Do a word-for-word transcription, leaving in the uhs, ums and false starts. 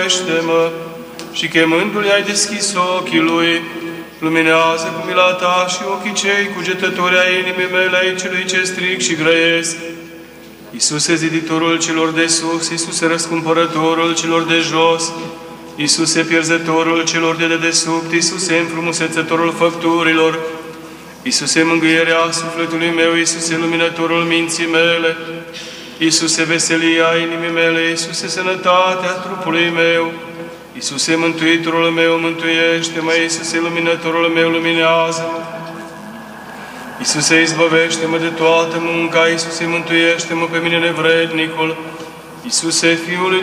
izbăvește-mă. Și chemându-l ai deschis ochii lui, luminează cu mila ta și ochii cei cugetători ai inimii mele, ai celui ce stric și grăiesc. Iisuse, ziditorul celor de sus, Iisuse, răscumpărătorul celor de jos, Iisuse, pierzătorul celor de dedesubt, Iisuse, înfrumusețătorul făpturilor, Iisuse, mângâierea sufletului meu, Iisuse, luminătorul minții mele, Iisuse, veselia inimii mele, Iisuse, sănătatea trupului meu, Iisuse, mântuitorul meu, mântuiește-mă, Iisuse, luminătorul meu, luminează-mă. Iisuse, izbăvește-mă de toată munca, Iisuse, mântuiește-mă pe mine nevrednicul, Iisuse, Fiul lui